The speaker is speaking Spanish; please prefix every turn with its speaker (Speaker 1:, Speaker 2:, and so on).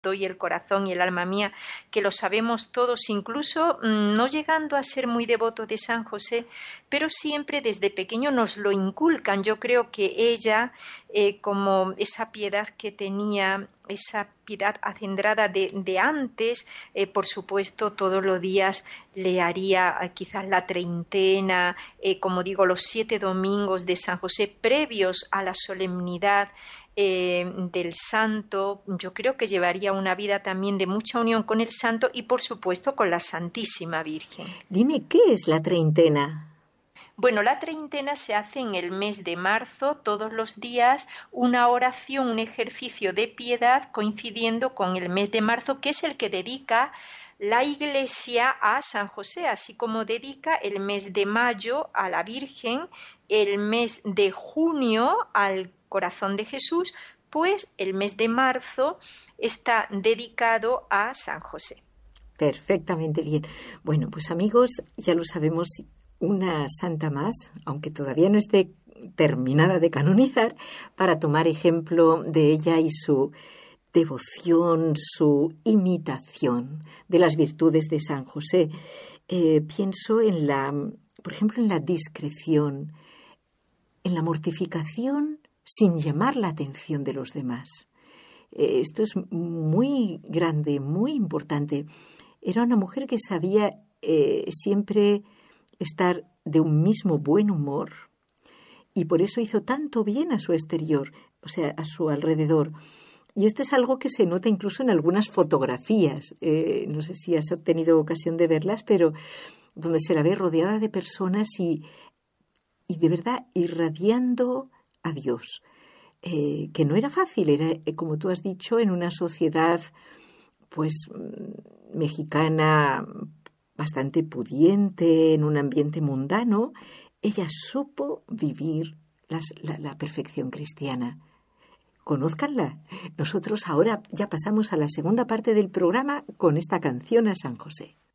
Speaker 1: y el corazón y el alma mía, que lo sabemos todos, incluso no llegando a ser muy devotos de San José, pero siempre desde pequeño nos lo inculcan. Yo creo que ella, como esa piedad que tenía, esa piedad acendrada de antes, por supuesto todos los días le haría quizás la treintena, como digo, los 7 domingos de San José previos a la solemnidad del santo. Yo creo que llevaría una vida también de mucha unión con el santo y por supuesto con la Santísima Virgen.
Speaker 2: Dime, ¿qué es la treintena?
Speaker 1: Bueno, la treintena se hace en el mes de marzo, todos los días, una oración, un ejercicio de piedad coincidiendo con el mes de marzo, que es el que dedica la Iglesia a San José, así como dedica el mes de mayo a la Virgen, el mes de junio al Corazón de Jesús, pues el mes de marzo está dedicado a San José.
Speaker 2: Perfectamente bien. Bueno, pues amigos, ya lo sabemos, una santa más, aunque todavía no esté terminada de canonizar, para tomar ejemplo de ella y su devoción, su imitación de las virtudes de San José. Pienso por ejemplo, en la discreción, en la mortificación sin llamar la atención de los demás. Esto es muy grande, muy importante. Era una mujer que sabía siempre estar de un mismo buen humor y por eso hizo tanto bien a su exterior, o sea, a su alrededor. Y esto es algo que se nota incluso en algunas fotografías. No sé si has tenido ocasión de verlas, pero donde se la ve rodeada de personas y de verdad irradiando a Dios. Que no era fácil, era, como tú has dicho, en una sociedad pues mexicana bastante pudiente, en un ambiente mundano. Ella supo vivir la perfección cristiana. Conózcanla. Nosotros ahora ya pasamos a la segunda parte del programa con esta canción a San José.